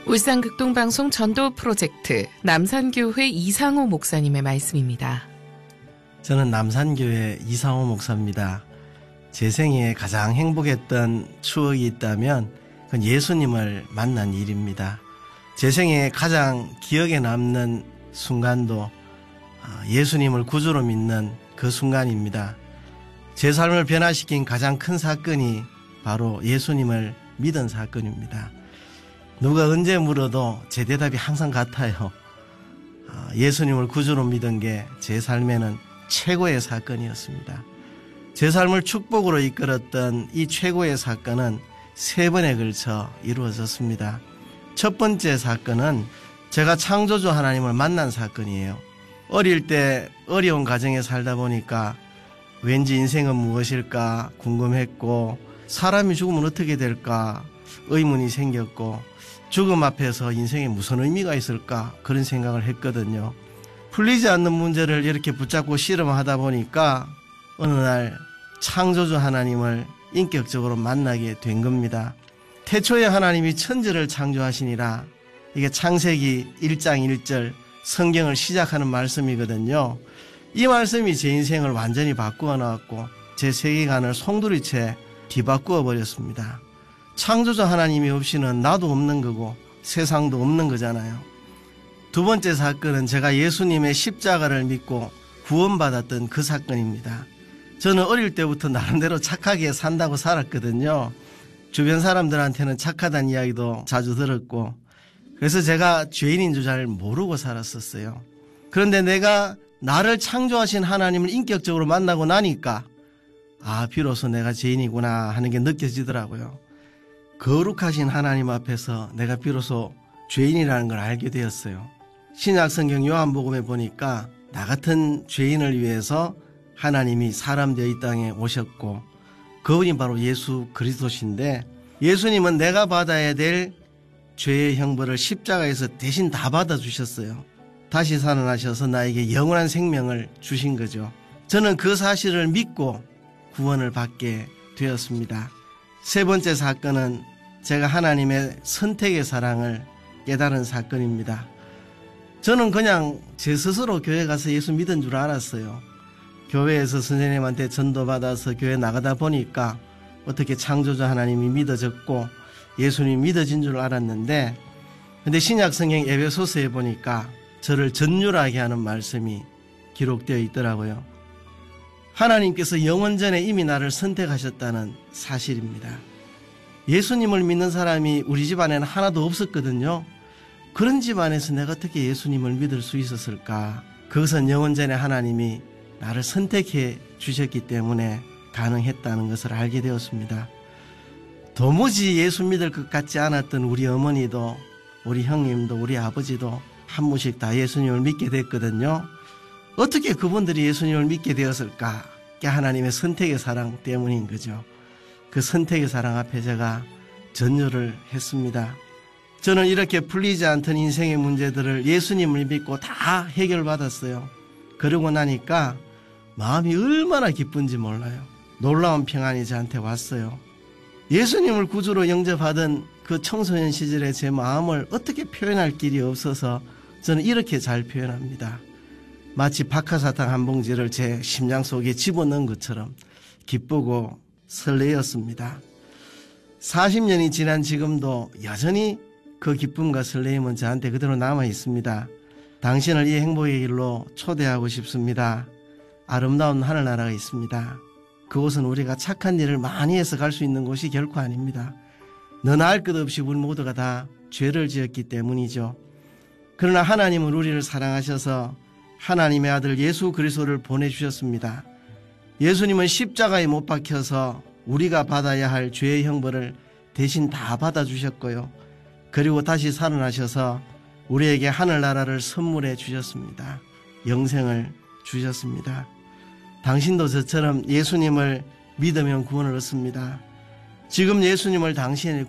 울산 극동방송 전도 프로젝트 남산교회 이상호 목사님의 말씀입니다. 저는 남산교회 이상호 목사입니다. 제 생에 가장 행복했던 추억이 있다면 그건 예수님을 만난 일입니다. 제 생에 가장 기억에 남는 순간도 예수님을 구주로 믿는 그 순간입니다. 제 삶을 변화시킨 가장 큰 사건이 바로 예수님을 믿은 사건입니다. 누가 언제 물어도 제 대답이 항상 같아요. 예수님을 구주로 믿은 게 제 삶에는 최고의 사건이었습니다. 제 삶을 축복으로 이끌었던 이 최고의 사건은 3번에 걸쳐 이루어졌습니다. 첫 번째 사건은 제가 창조주 하나님을 만난 사건이에요. 어릴 때 어려운 가정에 살다 보니까 왠지 인생은 무엇일까 궁금했고, 사람이 죽으면 어떻게 될까 의문이 생겼고, 죽음 앞에서 인생에 무슨 의미가 있을까 그런 생각을 했거든요. 풀리지 않는 문제를 이렇게 붙잡고 씨름하다 보니까 어느 날 창조주 하나님을 인격적으로 만나게 된 겁니다. 태초에 하나님이 천지를 창조하시니라. 이게 창세기 1장 1절 성경을 시작하는 말씀이거든요. 이 말씀이 제 인생을 완전히 바꾸어 놨고 제 세계관을 송두리째 뒤바꾸어 버렸습니다. 창조주 하나님이 없이는 나도 없는 거고 세상도 없는 거잖아요. 두 번째 사건은 제가 예수님의 십자가를 믿고 구원받았던 그 사건입니다. 저는 어릴 때부터 나름대로 착하게 산다고 살았거든요. 주변 사람들한테는 착하다는 이야기도 자주 들었고, 그래서 제가 죄인인 줄 잘 모르고 살았었어요. 그런데 내가 나를 창조하신 하나님을 인격적으로 만나고 나니까 비로소 내가 죄인이구나 하는 게 느껴지더라고요. 거룩하신 하나님 앞에서 내가 비로소 죄인이라는 걸 알게 되었어요. 신약성경 요한복음에 보니까 나 같은 죄인을 위해서 하나님이 사람 되어 이 땅에 오셨고, 그분이 바로 예수 그리스도신데, 예수님은 내가 받아야 될 죄의 형벌을 십자가에서 대신 다 받아주셨어요. 다시 살아나셔서 나에게 영원한 생명을 주신 거죠. 저는 그 사실을 믿고 구원을 받게 되었습니다. 세 번째 사건은 제가 하나님의 선택의 사랑을 깨달은 사건입니다. 저는 그냥 제 스스로 교회 가서 예수 믿은 줄 알았어요. 교회에서 선생님한테 전도받아서 교회 나가다 보니까 어떻게 창조주 하나님이 믿어졌고 예수님이 믿어진 줄 알았는데, 근데 신약성경 에베소서에 보니까 저를 전율하게 하는 말씀이 기록되어 있더라고요. 하나님께서 영원전에 이미 나를 선택하셨다는 사실입니다. 예수님을 믿는 사람이 우리 집안에는 하나도 없었거든요. 그런 집안에서 내가 어떻게 예수님을 믿을 수 있었을까? 그것은 영원전에 하나님이 나를 선택해 주셨기 때문에 가능했다는 것을 알게 되었습니다. 도무지 예수 믿을 것 같지 않았던 우리 어머니도, 우리 형님도, 우리 아버지도 한 분씩 다 예수님을 믿게 됐거든요. 어떻게 그분들이 예수님을 믿게 되었을까? 그게 하나님의 선택의 사랑 때문인 거죠. 그 선택의 사랑 앞에 제가 전율을 했습니다. 저는 이렇게 풀리지 않던 인생의 문제들을 예수님을 믿고 다 해결받았어요. 그러고 나니까 마음이 얼마나 기쁜지 몰라요. 놀라운 평안이 저한테 왔어요. 예수님을 구주로 영접하던 그 청소년 시절의 제 마음을 어떻게 표현할 길이 없어서 저는 이렇게 잘 표현합니다. 마치 박하사탕 한 봉지를 제 심장 속에 집어넣은 것처럼 기쁘고 설레었습니다. 40년이 지난 지금도 여전히 그 기쁨과 설레임은 저한테 그대로 남아 있습니다. 당신을 이 행복의 길로 초대하고 싶습니다. 아름다운 하늘나라가 있습니다. 그곳은 우리가 착한 일을 많이 해서 갈 수 있는 곳이 결코 아닙니다. 너나 할 것 없이 우리 모두가 다 죄를 지었기 때문이죠. 그러나 하나님은 우리를 사랑하셔서 하나님의 아들 예수 그리스도를 보내주셨습니다. 예수님은 십자가에 못 박혀서 우리가 받아야 할 죄의 형벌을 대신 다 받아주셨고요. 그리고 다시 살아나셔서 우리에게 하늘나라를 선물해 주셨습니다. 영생을 주셨습니다. 당신도 저처럼 예수님을 믿으면 구원을 얻습니다. 지금 예수님을 당신의